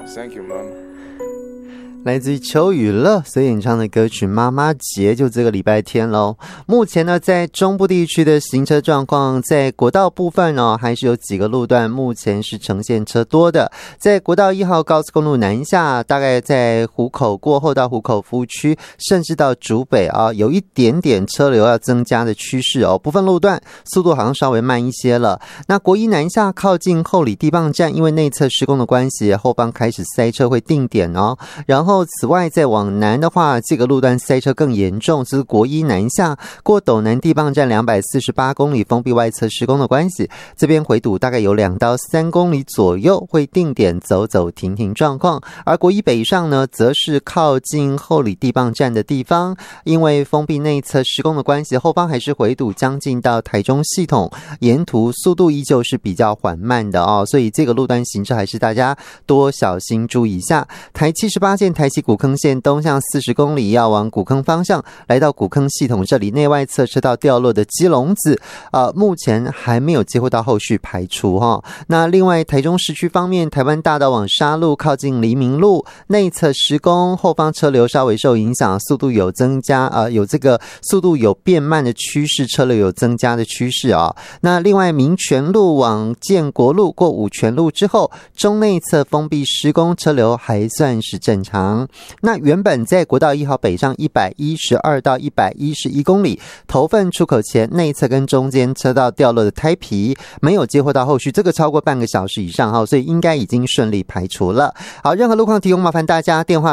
Thank you, Mom。 来自于邱雨乐所演唱的歌曲《妈妈节》，就这个礼拜天咯。目前呢，在中部地区的行车状况，在国道部分呢，还是有几个路段目前是呈现车多的。在国道1号高速公路南下，大概在湖口过后到湖口服务区，甚至到竹北啊，有一点点车流要增加的趋势哦。部分路段速度好像稍微慢一些了。那国一南下靠近后里地磅站，因为内侧施工的关系，后方开始塞车会定点哦。然后此外再往南的话，这个路段塞车更严重，这是国一南下过斗南地磅站248公里封闭外侧施工的关系，这边回堵大概有2到3公里左右，会定点走走停停状况。而国一北上呢，则是靠近后里地磅站的地方，因为封闭内侧施工的关系，后方还是回堵将近到台中系统，沿途速度依旧是比较缓慢的哦，所以这个路段行车还是大家多小心注意一下。台78线台西古坑线东向40公里，要往古坑方向，来到古坑系统这里内外侧车道掉落的基隆子，目前还没有接获到后续排除哈。那另外台中市区方面，台湾大道往沙路靠近黎明路内侧施工，后方车流稍微受影响，速度有增加有这个速度有变慢的趋势，车流有增加的趋势啊。那另外民权路往建国路过五权路之后，中内侧封闭施工，车流还算是正常。那原本在国道1号北上112到111公里，头份出口前内侧跟中间车道掉落的胎皮没有接获到后续，这个超过半个小时以上哈，所以应该已经顺利排除了。好，任何路况提供麻烦大家电话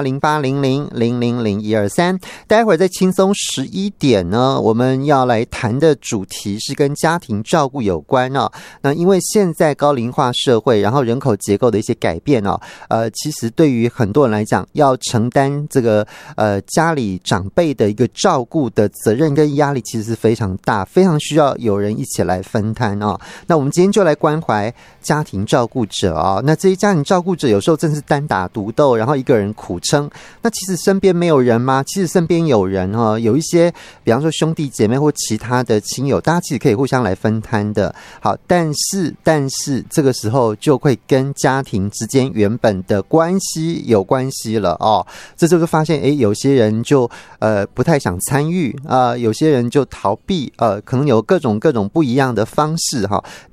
0800000123。待会儿在轻松11点呢，我们要来谈的主题是跟家庭照顾有关哦。那因为现在高龄化社会，然后人口结构的一些改变哦，其实对于很多人来讲，要承担这个家里长辈的一个照顾的责任跟压力，其实是非常大，非常需要有人一起来分担哦。那我们今天就来关怀家庭照顾者哦。那这些家庭照顾者有时候真是单打独斗，然后一个人苦撑。那其实身边没有人吗？其实身边有人哦，有一些比方说兄弟姐妹或其他的亲友，大家其实可以互相来分摊的。好，但是这个时候就会跟家庭之间原本的关系有关系了哦。这就是发现有些人就不太想参与有些人就逃避可能有各种不一样的方式哈。